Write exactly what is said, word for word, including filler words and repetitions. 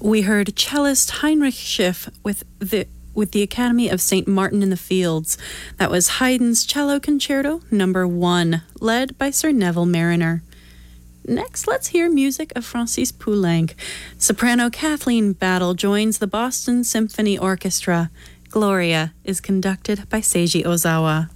We heard cellist Heinrich Schiff with the with the Academy of Saint Martin in the Fields. That was Haydn's Cello Concerto Number One, led by Sir Neville Marriner. Next, let's hear music of Francis Poulenc. Soprano Kathleen Battle joins the Boston Symphony Orchestra. Gloria is conducted by Seiji Ozawa.